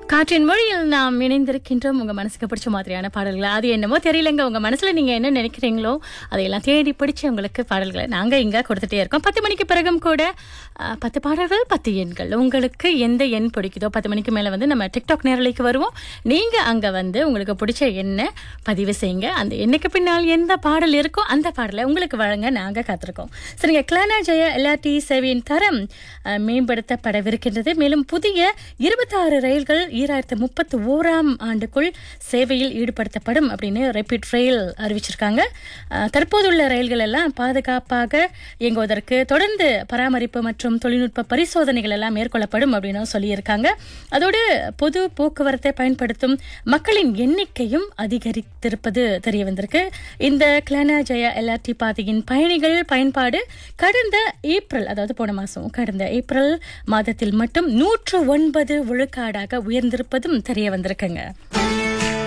காற்றின் மொழியில் நாம் இணைந்திருக்கின்றோம். உங்க மனசுக்கு பிடிச்ச மாதிரியான பாடல்கள் அது என்னமோ தெரியலங்க. உங்க மனசுல நீங்க என்ன நினைக்கிறீங்களோ அதையெல்லாம் தேடி பிடிச்சு உங்களுக்கு பாடல்களை நாங்க இங்க கொடுத்துட்டே இருக்கோம். 10 மணிக்கு பிறகும் கூட 10 பாடல்கள் 10 எண்கள். உங்களுக்கு எந்த எண் பிடிக்குதோ 10 மணிக்கு மேல வந்து நம்ம டிக்டாக் நேரலைக்கு வருவோம். நீங்க அங்க வந்து உங்களுக்கு பிடிச்ச எண்ணை பதிவு செய்யுங்க. அந்த எண்ணுக்கு பின்னால் எந்த பாடல் இருக்கோ அந்த பாடலை உங்களுக்கு வழங்க நாங்க காத்திருக்கோம். சரிங்க. கிளானா ஜெயா எல்ஆர்டி சேவையின் தரம் மேம்படுத்தப்படவிருக்கின்றது. மேலும் புதிய 26 ரயில்கள் 2031ஆம் ஆண்டுக்குள் சேவையில் ஈடுபடுத்தப்படும் அப்படின்னு ரெபிட் ரயில் அறிவிச்சிருக்காங்க. தற்போதுள்ள ரயில்கள் எல்லாம் பாதுகாப்பாக இயங்குவதற்கு தொடர்ந்து பராமரிப்பு மற்றும் தொழில்நுட்ப பரிசோதனைகள் எல்லாம் மேற்கொள்ளப்படும் அப்படின்னு சொல்லியிருக்காங்க. அதோடு பொது போக்குவரத்தை பயன்படுத்தும் மக்களின் எண்ணிக்கையும் அதிகரித்திருப்பது தெரிய வந்திருக்கு. இந்த கிளானா ஜெயா எல்ஆர்டி பாதையின் பயணிகள் பயன்பாடு கடந்த ஏப்ரல், அதாவது போன மாதம் கடந்த ஏப்ரல் மாதத்தில் மட்டும் 109 விழுக்காடாக உயர்ந்திருப்பதும் தெரிய வந்திருக்குங்க.